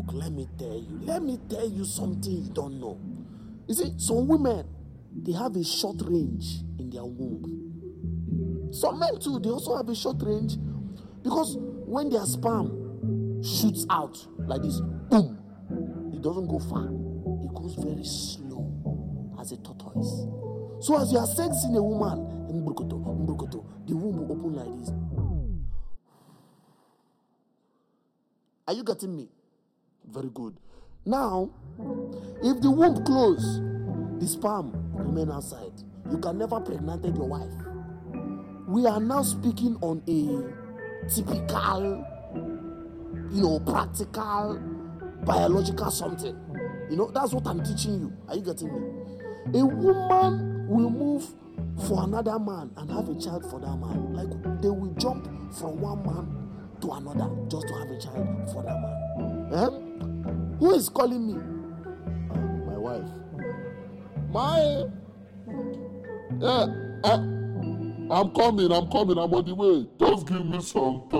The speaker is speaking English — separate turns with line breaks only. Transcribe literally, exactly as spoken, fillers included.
Look, let me tell you. Let me tell you something you don't know. You see, some women, they have a short range in their womb. Some men too, they also have a short range, because when their sperm shoots out like this, boom, it doesn't go far. It goes very slow as a tortoise. So as you are sexing a woman, the womb will open like this. Are you getting me? Very good. Now, if the womb close, the sperm remain outside. You can never pregnant your wife. We are now speaking on a typical, you know, practical, biological something. You know, that's what I'm teaching you. Are you getting me? A woman will move for another man and have a child for that man. Like, they will jump from one man to another just to have a child for that man. Eh? Who is calling me? Uh, my wife. My, yeah, I, I'm coming, I'm coming, I'm on the way. Just give me some time.